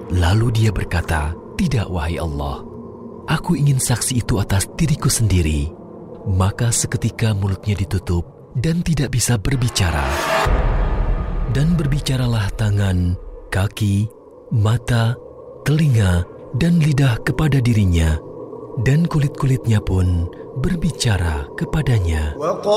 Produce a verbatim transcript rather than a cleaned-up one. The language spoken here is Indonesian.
Lalu dia berkata, "Tidak, wahai Allah. Aku ingin saksi itu atas diriku sendiri." Maka seketika mulutnya ditutup dan tidak bisa berbicara. Dan berbicaralah tangan, kaki, mata, telinga, dan lidah kepada dirinya, dan kulit-kulitnya pun berbicara kepadanya.